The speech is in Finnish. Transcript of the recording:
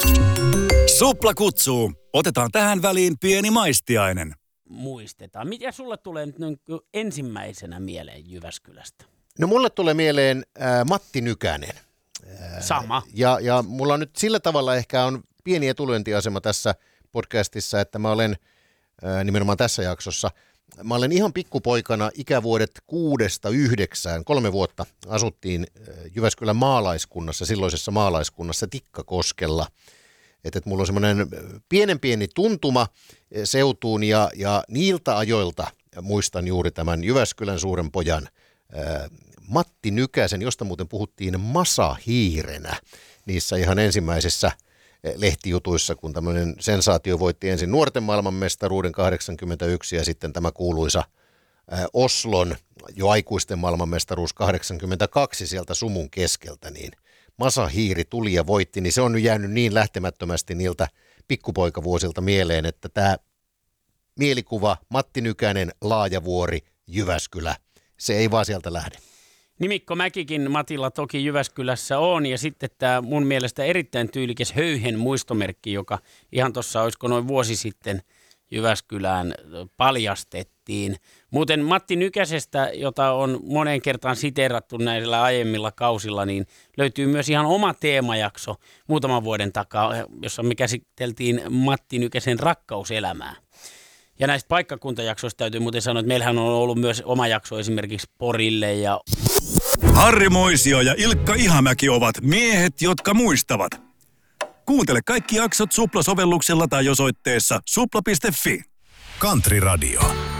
Supla kutsuu. Otetaan tähän väliin pieni maistiainen. Muistetaan. Mitä sulle tulee nyt ensimmäisenä mieleen Jyväskylästä? No mulle tulee mieleen Matti Nykänen. Sama. Ja mulla on nyt sillä tavalla ehkä on pieni etulyöntiasema tässä podcastissa, että mä olen nimenomaan tässä jaksossa, mä olen ihan pikkupoikana ikävuodet 6-9, 3 vuotta asuttiin Jyväskylän maalaiskunnassa, silloisessa maalaiskunnassa Tikkakoskella. Että mulla on semmoinen pieni tuntuma seutuun ja niiltä ajoilta muistan juuri tämän Jyväskylän suuren pojan Matti Nykäsen, josta muuten puhuttiin masahiirenä niissä ihan ensimmäisissä lehtijutuissa, kun tämmöinen sensaatio voitti ensin nuorten maailmanmestaruuden 81 ja sitten tämä kuuluisa Oslon jo aikuisten maailmanmestaruus 82 sieltä sumun keskeltä, niin masahiiri tuli ja voitti, niin se on nyt jäänyt niin lähtemättömästi niiltä pikkupoikavuosilta mieleen, että tämä mielikuva Matti Nykänen, Laajavuori, Jyväskylä, se ei vaan sieltä lähde. Nimikko Mäkikin Matilla toki Jyväskylässä on, ja sitten tämä mun mielestä erittäin tyylikäs Höyhen muistomerkki, joka ihan tuossa olisiko noin vuosi sitten Jyväskylään paljastettiin. Muuten Matti Nykäsestä, jota on moneen kertaan siteerattu näillä aiemmilla kausilla, niin löytyy myös ihan oma teemajakso muutaman vuoden takaa, jossa me käsiteltiin Matti Nykäsen rakkauselämää. Ja näistä paikkakuntajaksoista täytyy muuten sanoa, että meillähän on ollut myös oma jakso esimerkiksi Porille ja Harri Moisio ja Ilkka Ihamäki ovat miehet, jotka muistavat. Kuuntele kaikki jaksot Supla-sovelluksella tai osoitteessa supla.fi. Country Radio.